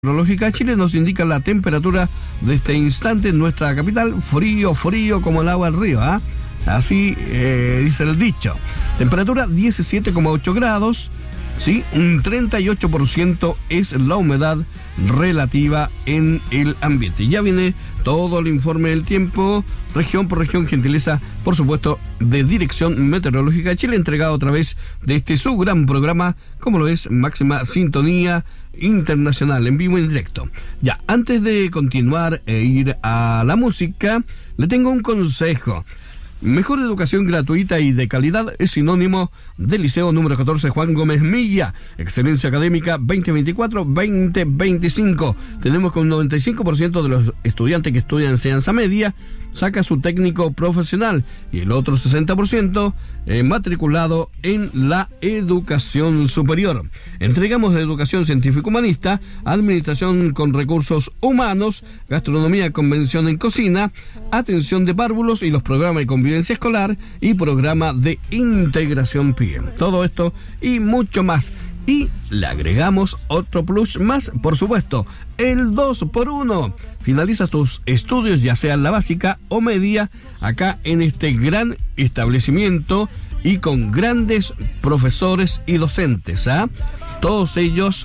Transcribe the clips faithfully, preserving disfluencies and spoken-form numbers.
Meteorológica de Chile nos indica la temperatura de este instante en nuestra capital, frío, frío como el agua del río, ¿ah? ¿eh? Así eh, dice el dicho. Temperatura diecisiete coma ocho grados, ¿sí? Un treinta y ocho por ciento es la humedad relativa en el ambiente. Ya viene todo el informe del tiempo, región por región, gentileza, por supuesto, de Dirección Meteorológica de Chile, entregado a través de este su gran programa, como lo es Máxima Sintonía Internacional, en vivo y en directo. Ya, antes de continuar e ir a la música, le tengo un consejo. Mejor educación gratuita y de calidad es sinónimo del Liceo número catorce Juan Gómez Milla. Excelencia académica veinte veinticuatro veinte veinticinco. Tenemos con un noventa y cinco por ciento de los estudiantes que estudian enseñanza media saca su técnico profesional y el otro sesenta por ciento eh, matriculado en la educación superior. Entregamos de educación científico-humanista, administración con recursos humanos, gastronomía con mención en cocina, atención de párvulos y los programas de convivencia escolar y programa de integración P I E. Todo esto y mucho más. Y le agregamos otro plus más, por supuesto, el dos por uno. Finalizas tus estudios, ya sea la básica o media, acá en este gran establecimiento y con grandes profesores y docentes, ¿ah? Todos ellos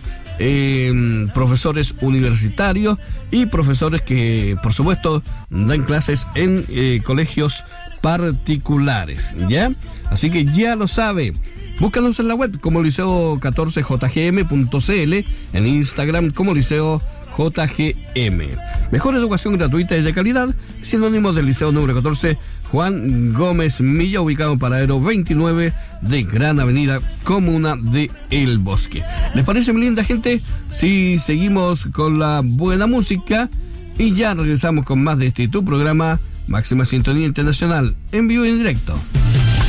eh, profesores universitarios y profesores que, por supuesto, dan clases en eh, colegios particulares, ¿ya? Así que ya lo sabe. Búscanos en la web como liceo catorce j g m punto c l, en Instagram como liceo J G M. Mejor educación gratuita y de calidad, sinónimo del Liceo número catorce Juan Gómez Milla, ubicado en Paradero veintinueve de Gran Avenida, comuna de El Bosque. ¿Les parece, mi linda gente? Si seguimos con la buena música y ya regresamos con más de este tu programa Máxima Sintonía Internacional, en vivo y en directo.